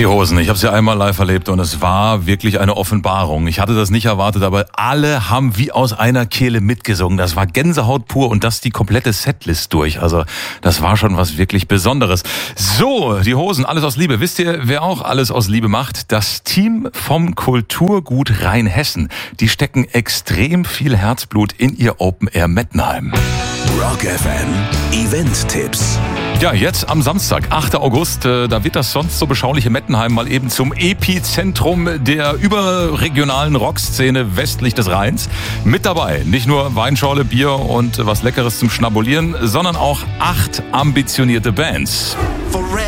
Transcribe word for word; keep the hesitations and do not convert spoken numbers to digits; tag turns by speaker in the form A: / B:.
A: Die Hosen, ich habe sie einmal live erlebt und es war wirklich eine Offenbarung. Ich hatte das nicht erwartet, aber alle haben wie aus einer Kehle mitgesungen. Das war Gänsehaut pur und das die komplette Setlist durch. Also das war schon was wirklich Besonderes. So, die Hosen, alles aus Liebe. Wisst ihr, wer auch alles aus Liebe macht? Das Team vom Kulturgut Rheinhessen. Die stecken extrem viel Herzblut in ihr Open Air Mettenheim.
B: Rock F M Event-Tipps.
A: Ja, jetzt am Samstag, achter August, äh, da wird das sonst so beschauliche Mettenheim mal eben zum Epizentrum der überregionalen Rockszene westlich des Rheins. Mit dabei nicht nur Weinschorle, Bier und was Leckeres zum Schnabulieren, sondern auch acht ambitionierte Bands.